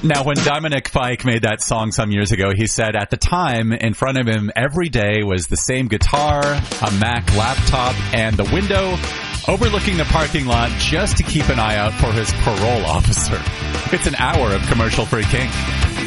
Now, when Dominic Fike made that song some years ago, he said at the time, in front of him every day was the same guitar, a Mac laptop, and the window overlooking the parking lot just to keep an eye out for his parole officer. It's an hour of commercial-free kink.